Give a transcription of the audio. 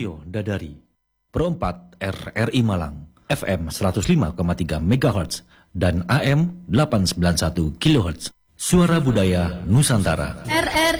Radio Dadari. Pro 4 RRI Malang, FM 105,3 MHz dan AM 891 kHz. Suara Budaya Nusantara. RRI